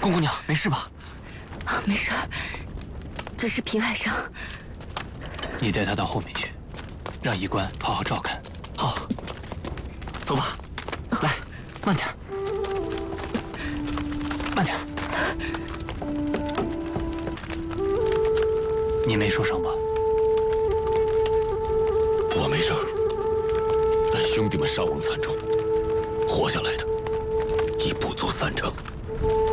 宫姑娘没事吧？ 啊，没事儿，只是皮外伤。 你带他到后面去，让医官好好照看。 好，走吧。来，慢点，慢点。 你没受伤吧？ 我没事儿，但兄弟们伤亡惨重，活下来的已不足3成。